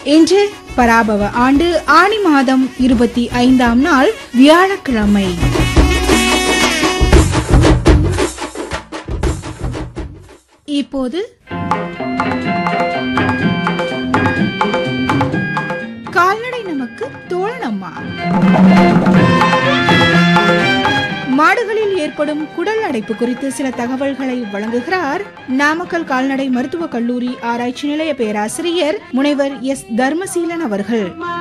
இன்று பராபவ ஆண்டு ஆனி மாதம் 25ஆம் நாள் வியாழக்கிழமை. இப்போது கால்நடை நமக்கு தோழனம்மா. மாடுகளில் ஏற்படும் குடல் அடைப்பு குறித்து சில தகவல்களை வழங்குகிறார் நாமக்கல் கால்நடை மருத்துவக் கல்லூரி ஆராய்ச்சி நிலைய பேராசிரியர் முனைவர் எஸ் தர்மசீலன் அவர்கள்.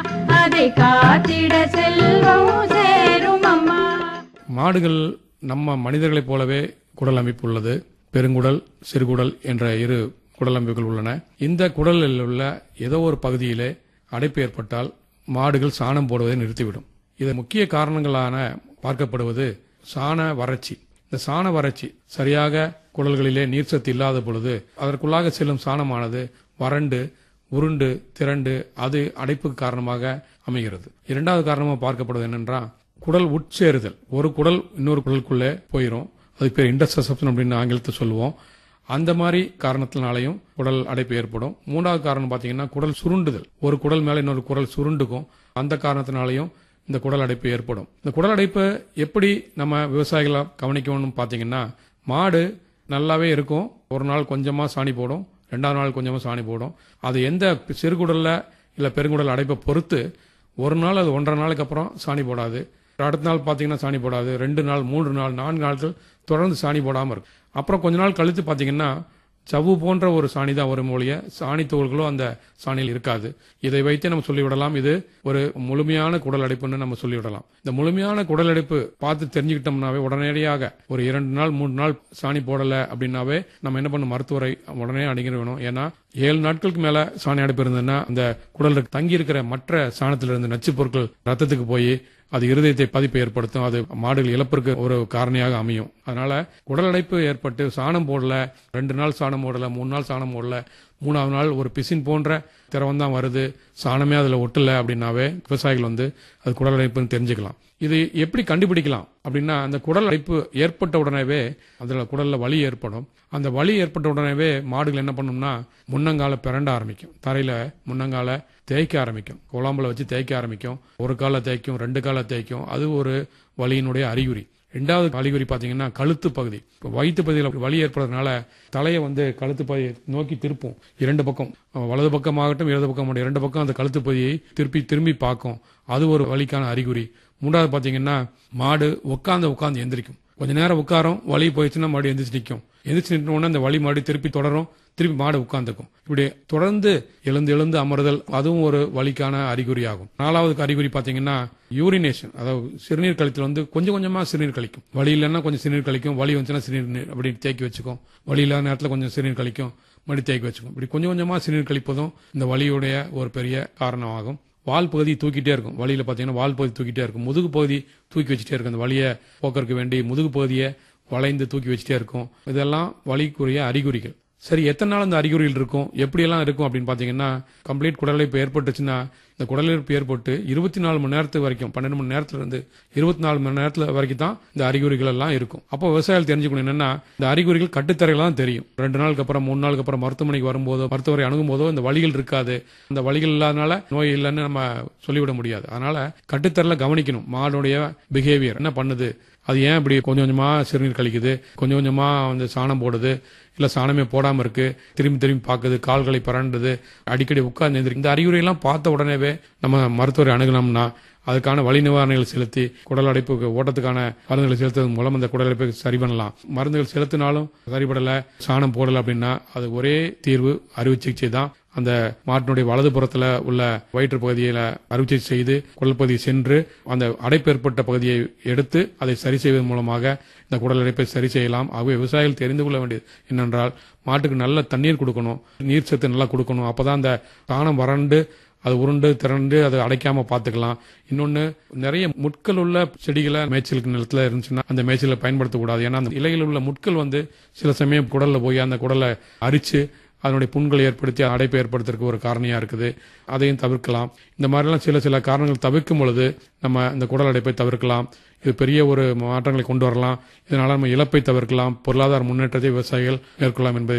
மாடுகள் நம்ம மனிதர்களைப் போலவே குடல் அமைப்பு உள்ளது. பெருங்குடல், சிறுகுடல் என்ற இரு குடல் அமைப்புகள் உள்ளன. இந்த குடலில் உள்ள ஏதோ ஒரு பகுதியிலே அடைப்பு ஏற்பட்டால் மாடுகள் சாணம் போடுவதை நிறுத்திவிடும். இது முக்கிய காரணங்களான பார்க்கப்படுவது சாண வறட்சி. இந்த சாண வறட்சி சரியாக குடல்களிலே நீர்ச்சத்து இல்லாத பொழுது அதற்குள்ளாக செல்லும் சாணமானது வறண்டு உருண்டு திரண்டு அது அடைப்புக்கு காரணமாக அமைகிறது. இரண்டாவது காரணமாக பார்க்கப்படுவது என்னென்றால் குடல் உட்சேருதல். ஒரு குடல் இன்னொரு குடலுக்குள்ளே போயிடும். அதுக்கு பேர் இன்டர்செப்ஷன் அப்படின்னு ஆங்கிலத்தை சொல்லுவோம். அந்த மாதிரி காரணத்தினாலையும் குடல் அடைப்பு ஏற்படும். மூன்றாவது காரணம் பாத்தீங்கன்னா குடல் சுருண்டுதல். ஒரு குடல் மேல இன்னொரு குடல் சுருண்டுக்கும். அந்த காரணத்தினாலையும் இந்த குடல் அடைப்பு ஏற்படும். இந்த குடல் அடைப்பு எப்படி நம்ம விவசாயிகளா கவனிக்கணும்னு பாத்தீங்கன்னா, மாடு நல்லாவே இருக்கும். ஒரு நாள் கொஞ்சமா சாணி போடும், ரெண்டாவது நாள் கொஞ்சமா சாணி போடும். அது எந்த சிறுகுடல்ல இல்ல பெருங்குடல் அடைப்பை பொறுத்து ஒரு நாள் அது 1.5 நாளுக்கு அப்புறம் சாணி போடாது. அடுத்த நாள் பாத்தீங்கன்னா சாணி போடாது. 2 நாள் 3 நாள் 4 நாட்கள் தொடர்ந்து சாணி போடாம இருக்கும். அப்புறம் கொஞ்ச நாள் கழித்து பாத்தீங்கன்னா சவ்வு போன்ற ஒரு சாணி தான் வரும் ஒழிய சாணி தோள்களும் அந்த சாணியில் இருக்காது. இதை வைத்தே நம்ம சொல்லிவிடலாம் இது ஒரு முழுமையான குடல் அடைப்புன்னு நம்ம சொல்லிவிடலாம். இந்த முழுமையான குடல் அடைப்பு பார்த்து தெரிஞ்சுக்கிட்டோம்னாவே உடனடியாக ஒரு 2 நாள் 3 நாள் சாணி போடல அப்படின்னாவே நம்ம என்ன பண்ணணும், மருத்துவரை உடனே அணுகிற வேணும். ஏன்னா 7 நாட்களுக்கு மேல சாணி அடைப்பு இருந்ததுன்னா அந்த குடல் தங்கி இருக்கிற மற்ற சாணத்திலிருந்து நச்சு பொருட்கள் ரத்தத்துக்கு போய் அது இருதயத்தை பாதிப்பை ஏற்படுத்தும். அது மாடுகள் இழப்பிற்கு ஒரு காரணியாக அமையும். அதனால குடல் அடைப்பு ஏற்பட்டு சாணம் போடல, 2 நாள் சாணம் போடல, 3 நாள் சாணம் போடல, 3ஆவது நாள் ஒரு பிசின் போன்ற திரவம் தான் வருது, சாணமே அதுல ஒட்டல அப்படின்னாவே விவசாயிகள் அது குடல் அடைப்புன்னு தெரிஞ்சுக்கலாம். இது எப்படி கண்டுபிடிக்கலாம் அப்படின்னா, அந்த குடல் அடைப்பு ஏற்பட்ட உடனேவே அதுல குடல்ல வலி ஏற்படும். அந்த வலி ஏற்பட்ட உடனேவே மாடுகள் என்ன பண்ணும்னா முன்னங்கால பிறண்ட ஆரம்பிக்கும். தரையில முன்னங்கால தேய்க்க ஆரம்பிக்கும். குழாம்புல வச்சு தேய்க்க ஆரம்பிக்கும். ஒரு கால தேய்க்கும், 2 கால தேய்க்கும். அது ஒரு வலியினுடைய அறிகுறி. ரெண்டாவது அறிகுறி பாத்தீங்கன்னா கழுத்து பகுதி. இப்போ வயிற்று பகுதியில் வலி ஏற்படுறதுனால தலையை கழுத்து பகுதியை நோக்கி திருப்பும். 2 பக்கம், வலது பக்கமாகட்டும் இடது பக்கம், 2 பக்கம் அந்த கழுத்து பகுதியை திரும்பி பார்க்கும். அது ஒரு வலிக்கான அறிகுறி. மூன்றாவது பாத்தீங்கன்னா மாடு உட்கார்ந்து எந்திரிக்கும். கொஞ்ச நேரம் உட்காரும், வலி போயிடுச்சுன்னா மறுபடியும் எந்திரிச்சு நிற்கும். எந்திரிச்சு நிற்கணும்னா அந்த வலி மறுபடியும் திருப்பி தொடரும், திருப்பி மாடு உட்கார்ந்துக்கும். இப்படி தொடர்ந்து எழுந்து அமர்தல், அதுவும் ஒரு வலிக்கான அறிகுறி ஆகும். 4வது அறிகுறி பாத்தீங்கன்னா யூரினேஷன், அதாவது சிறுநீர் கழித்தல் கொஞ்சம் கொஞ்சமா சிறுநீர் கழிக்கும். வலி இல்லைன்னா கொஞ்சம் சிறுநீர் கழிக்கும், வலி வந்துச்சுன்னா சிறுநீர் அப்படி தேக்கி வச்சுக்கும். வலி இல்லாத நேரத்தில் கொஞ்சம் சிறுநீர் கழிக்கும், மறுபடியும் தேக்கி வச்சுக்கும். இப்படி கொஞ்சம் கொஞ்சமா சிறுநீர் கழிப்பதும் இந்த வலியுடைய ஒரு பெரிய காரணமாகும். வால் பகுதி தூக்கிட்டே இருக்கும். வலியில பாத்தீங்கன்னா வால் பகுதி தூக்கிட்டே இருக்கும். முதுகு பகுதி தூக்கி வச்சுட்டே இருக்கும். அந்த வலியை போக்கறதுக்கு வேண்டி முதுகு பகுதியை வளைந்து தூக்கி வச்சுட்டே இருக்கும். இதெல்லாம் வலிக்குரிய அறிகுறிகள். சரி, எத்தனை நாள் அந்த அறிகுறிகள் இருக்கும், எப்படியெல்லாம் இருக்கும் அப்படின்னு பாத்தீங்கன்னா, கம்ப்ளீட் குடலிழப்பு ஏற்பட்டுச்சுன்னா இந்த குடலிழப்பு ஏற்பட்டு 24 மணி நேரத்துக்கு வரைக்கும், 12 மணி நேரத்துல இருந்து 24 மணி நேரத்துல வரைக்கும் தான் இந்த அறிகுறிகள் எல்லாம் இருக்கும். அப்போ விவசாயிகள் தெரிஞ்சுக்கணும் என்னன்னா, இந்த அறிகுறிகள் கட்டுத்தரையில தான் தெரியும். 2 நாளுக்கு அப்புறம் 3 நாளுக்கு அப்புறம் மருத்துவமனைக்கு வரும்போதோ மருத்துவரை அணுகும் போதோ இந்த வலிகள் இருக்காது. அந்த வலிகள் இல்லாதனால நோய் இல்லைன்னு நம்ம சொல்லிவிட முடியாது. அதனால கட்டுத்தரையில கவனிக்கணும். மாடுடைய பிஹேவியர் என்ன பண்ணுது, அது ஏன் இப்படி கொஞ்சம் கொஞ்சமா சிறுநீர் கழிக்குது, கொஞ்சம் கொஞ்சமா சாணம் போடுது, இல்ல சாணமே போடாம இருக்கு, திரும்பி பாக்குது, கால்களை பரண்டுது, அடிக்கடி உட்கார்ந்து எந்திரிக்கும். இந்த அறிகுறியெல்லாம் பார்த்த உடனேவே நம்ம மருத்துவரை அணுகணும்னா அதுக்கான வலி நிவாரணிகள் செலுத்தி குடல் அடைப்புக்கு ஓட்டத்துக்கான மருந்துகளை செலுத்துவதன் மூலம் அந்த குடல் அடைப்பை சரி பண்ணலாம். மருந்துகள் செலுத்தினாலும் சரிபடல, சாணம் போடல அப்படின்னா அது ஒரே தீர்வு அறுவை சிகிச்சை தான். அந்த மாட்டினுடைய வலது புறத்துல உள்ள வயிற்று பகுதியில அறுவை சிகிச்சை செய்து குடல் பகுதியை சென்று அந்த அடைப்பு ஏற்பட்ட பகுதியை எடுத்து அதை சரி செய்வதன் மூலமாக இந்த குடல் அடைப்பை சரி செய்யலாம். ஆகவே விவசாயிகள் தெரிந்து கொள்ள வேண்டியது என்னென்றால், மாட்டுக்கு நல்ல தண்ணீர் கொடுக்கணும், நீர் சத்து நல்லா கொடுக்கணும். அப்பதான் அந்த சாணம் வறண்டு அது உருண்டு திரண்டு அதை அடைக்காம பாத்துக்கலாம். இன்னொன்னு, நிறைய முட்கள் உள்ள செடிகளை மேய்ச்சலுக்கு நிலத்துல இருந்துச்சுன்னா அந்த மேய்ச்சலை பயன்படுத்தக்கூடாது. ஏன்னா அந்த இலையில் உள்ள முட்கள் சில சமயம் குடல்ல போய் அந்த குடலை அரிச்சு அதனுடைய புண்களை ஏற்படுத்தி அடைப்பை ஏற்படுத்துறதுக்கு ஒரு காரணியா இருக்குது. அதையும் தவிர்க்கலாம். இந்த மாதிரிலாம் சில காரணங்கள் தவிர்க்கும் பொழுது நம்ம இந்த குடல் அடைப்பை தவிர்க்கலாம். இது பெரிய ஒரு மாற்றங்களை கொண்டு வரலாம். இதனால நம்ம இழப்பை தவிர்க்கலாம், பொருளாதார முன்னேற்றத்தை விவசாயிகள் மேற்கொள்ளலாம் என்பதை